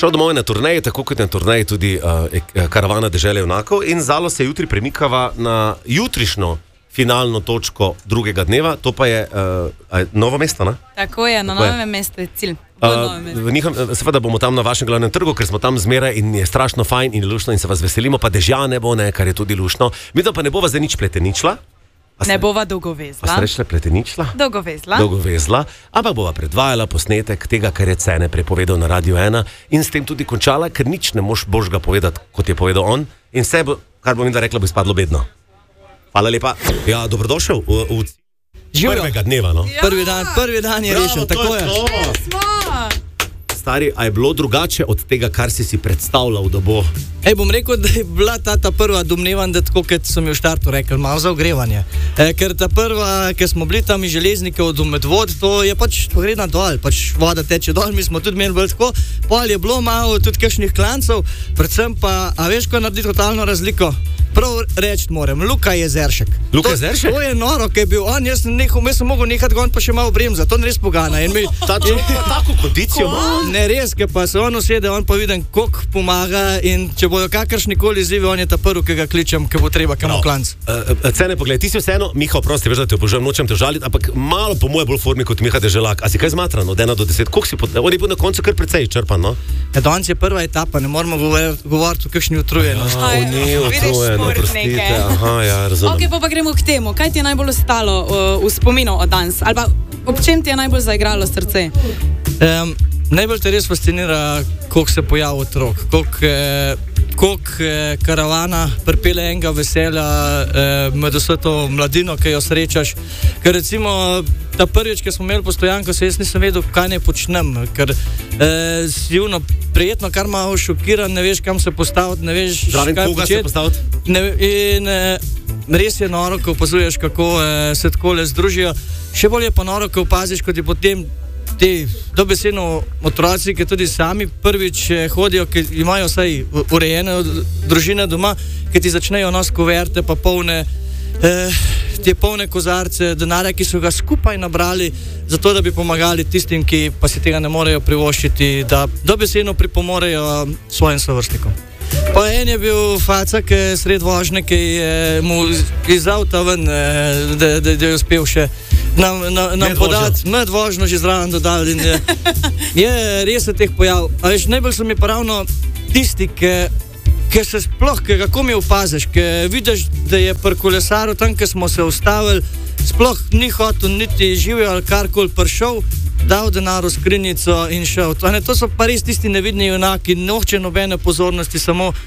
šel domov na turneji, tako kot na turneji tudi karavana dežele junakov in Zalo se jutri premikava na jutrišnjo finalno točko drugega dneva, to pa je Novo mesto, ne? Tako je, na Novem mestu je cilj. Seveda bomo tam na vašem glavnem trgu, ker smo tam zmeraj in je strašno fajn in lušno in se vas veselimo, pa dežja ne bo, kar je tudi lušno. Mi pa ne bova za nič pleteničla. Ne bova dolgovezla. A ste rečila pleteničla? Dolgovezla, ampak bova predvajala posnetek tega, kar je Cene prepovedal na Radio 1 in s tem tudi končala, ker nič ne moš božga povedati, kot je povedal on in vse, kar bom rekla, bo izpadlo bedno. Hvala lepa. Ja, dobrodošel v prvega dneva, no? Ja. Prvi dan je rešen, tako je. Stari, a je bilo drugače od tega, kar si predstavljal, da bo? Bom rekel, da je bila ta prva domnevan, da tako, kot sem jo v štartu rekel, malo za ogrevanje. Ker ta prva, ker smo bili tam iz Železnike od Medvod, to je pač gre na dol, pač voda teče dol, mi smo tudi imeli bolj tako, pol je bilo malo tudi kakšnih klancev, predvsem pa, a veš, ko naredi totalno razliko? Prav reči moram, Luka Jezeršek. Luka Jezeršek? To je noro, ker je bil on, jaz sem mogel nehati gon pa še malo bremza, to je res pogana. Ta človek ima tako kondicijo. Ne res, ker pa se on usede, on pa viden, koliko pomaga in če bodo kakršnikoli izzivi, on je ta prvi, ki ga kličem, ker bo treba kam v klanc. Cene, pogled, ti si vseeno, Miha, oprosti, veš, da te obožujem, nočem te žaliti, ampak malo po moje bolj formi kot Miha Deželak. A si kaj zmatran od 1 do 10? Koliko si on je bil na koncu kar precej črpan, no? Danes je prva etapa, ne moramo govoriti o kakšni utrujenosti. Ja, razumem. Ok, pa gremo k temu. Kaj ti je najbolj ostalo v spominu od danes? Ali pa ob čem ti je najbolj zaigralo srce? Najbolj te res fascinira, koliko se pojavi otrok, koliko karavana pripelje enega veselja med vso to mladino, ki jo srečaš. Ker recimo ta prvič, ki smo imeli postojanko, se jaz nisem vedel, kaj ne počnem, ker si prijetno, kar malo šokiran, ne veš, kam se postaviti, ne veš, kaj početi. In res je noro, ko opazuješ, kako se takole združijo. Še bolj je pa noro, ko opaziš, kot je potem ti dobesedno otroci, ki tudi sami prvič hodijo, ki imajo vsaj urejene družine doma, ki ti začnejo nos kuverte, pa polne te polne kozarce denarja, ki so ga skupaj nabrali, zato da bi pomagali tistim, ki pa si tega ne morejo privoščiti, da dobesedno pripomorejo svojim sovrstnikom. Pa en je bil faca, ki je sred vožnje, ki je mu iz avta ven, da je uspel še nam podati med vožnjo že zraven dodali. Je res se teh pojav. A veš, najbolj so mi pa ravno tisti, ki se sploh, ki ga komi opaziš, ki vidiš, da je pri kolesaru tam, ki smo se ustavili, sploh ni hotel niti živel ali karkoli prišel, dal denar v skrinjico in šel. To so pa res tisti nevidni junaki, noče nobene pozornosti, samo